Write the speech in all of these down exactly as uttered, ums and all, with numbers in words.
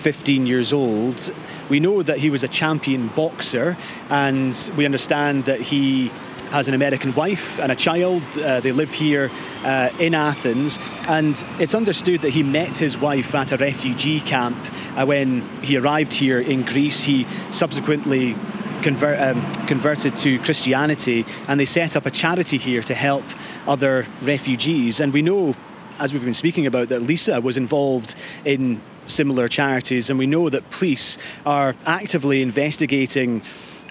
fifteen years old. We know that he was a champion boxer, and we understand that he has an American wife and a child. Uh, they live here uh, in Athens, and it's understood that he met his wife at a refugee camp uh, when he arrived here in Greece. He subsequently convert, um, converted to Christianity, and they set up a charity here to help other refugees. And we know, as we've been speaking about, that Lisa was involved in similar charities, and we know that police are actively investigating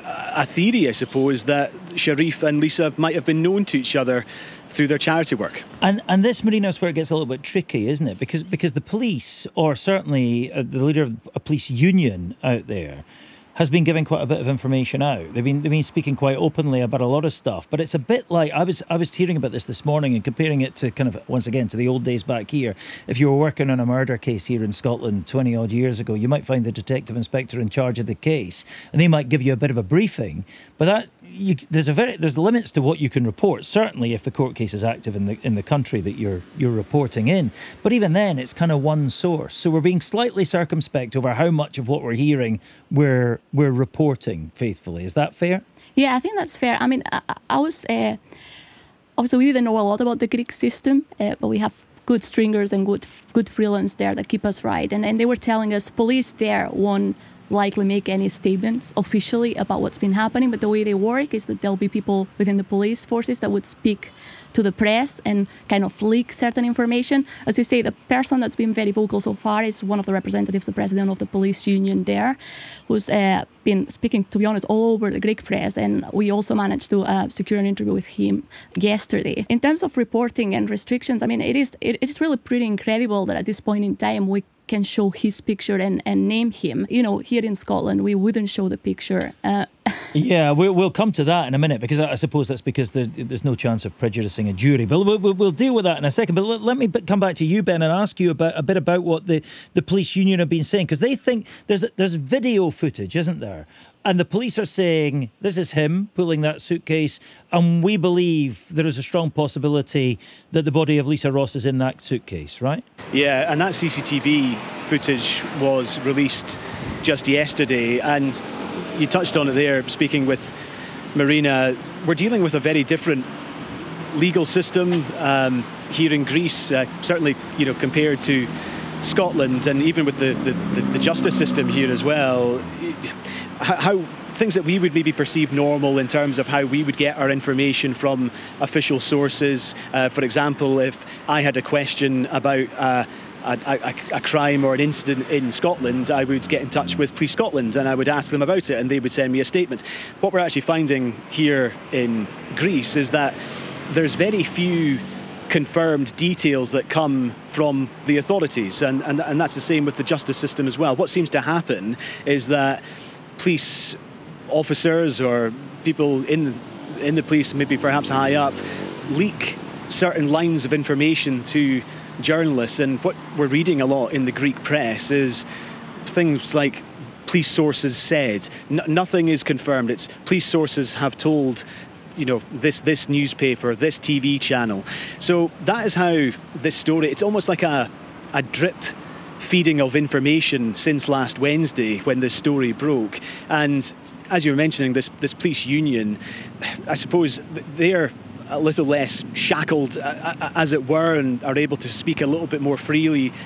a theory, I suppose, that Sharif and Lisa might have been known to each other through their charity work. And and this, Marina, is where it gets a little bit tricky, isn't it? Because because the police, or certainly uh, the leader of a police union out there, has been giving quite a bit of information out. They've been they've been speaking quite openly about a lot of stuff. But it's a bit like, I was I was hearing about this this morning and comparing it to kind of, once again, to the old days back here. If you were working on a murder case here in Scotland twenty odd years ago, you might find the detective inspector in charge of the case, and they might give you a bit of a briefing. But that you, there's a very there's limits to what you can report. Certainly, if the court case is active in the in the country that you're you're reporting in. But even then, it's kind of one source. So we're being slightly circumspect over how much of what we're hearing we're we're reporting faithfully. Is that fair? Yeah, I think that's fair. I mean, I, I was uh, obviously we didn't know a lot about the Greek system, uh, but we have good stringers and good good freelance there that keep us right. And and they were telling us police there won't likely make any statements officially about what's been happening, but the way they work is that there'll be people within the police forces that would speak to the press and kind of leak certain information. As you say, the person that's been very vocal so far is one of the representatives, the president of the police union there, who's uh, been speaking, to be honest, all over the Greek press. And we also managed to uh, secure an interview with him yesterday. In terms of reporting and restrictions, I mean, it is it, it's really pretty incredible that at this point in time we can show his picture and, and name him. You know, here in Scotland, we wouldn't show the picture. Uh, yeah, we'll, we'll come to that in a minute, because I suppose that's because there, there's no chance of prejudicing a jury. But we'll, we'll, we'll deal with that in a second. But let, let me come back to you, Ben, and ask you about a bit about what the, the police union have been saying, because they think there's there's video footage, isn't there? And the police are saying, this is him pulling that suitcase, and we believe there is a strong possibility that the body of Lisa Ross is in that suitcase, right? Yeah, and that C C T V footage was released just yesterday, and you touched on it there, speaking with Marina. We're dealing with a very different legal system um, here in Greece, uh, certainly, you know, compared to Scotland, and even with the, the, the, the justice system here as well. How things that we would maybe perceive normal in terms of how we would get our information from official sources. Uh, for example, if I had a question about uh, a, a, a crime or an incident in Scotland, I would get in touch with Police Scotland and I would ask them about it, and they would send me a statement. What we're actually finding here in Greece is that there's very few confirmed details that come from the authorities, and, and, and that's the same with the justice system as well. What seems to happen is that police officers or people in in the police, maybe perhaps high up, leak certain lines of information to journalists. And what we're reading a lot in the Greek press is things like police sources said. N- nothing is confirmed. It's police sources have told, you know, this this newspaper, this T V channel. So that is how this story, it's almost like a a drip feeding of information since last Wednesday when this story broke. And as you were mentioning, this this police union, I suppose they're a little less shackled, uh, as it were, and are able to speak a little bit more freely